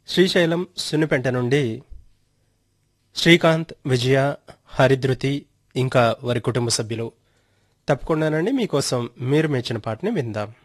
శ్రీశైలం సున్నిపెంట నుండి శ్రీకాంత్, విజయ, హరిధృతి ఇంకా వారి కుటుంబ సభ్యులు తప్పకుండానండి మీకోసం మీరు మెచ్చిన పాటని విందాం.